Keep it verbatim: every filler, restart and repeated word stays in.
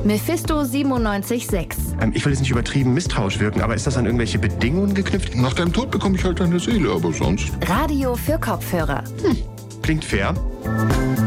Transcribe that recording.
Mephisto siebenundneunzig Komma sechs. Ähm, ich will jetzt nicht übertrieben misstrauisch wirken, aber ist das an irgendwelche Bedingungen geknüpft? Nach deinem Tod bekomme ich halt deine Seele, aber sonst... Radio für Kopfhörer. Hm, klingt fair.